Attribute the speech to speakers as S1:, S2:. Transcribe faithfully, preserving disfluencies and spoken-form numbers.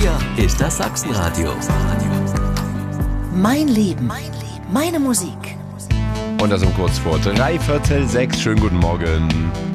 S1: Hier ist das Sachsenradio.
S2: Mein Leben, meine Musik.
S3: Und das um kurz vor drei Viertel sechs. Schönen guten Morgen.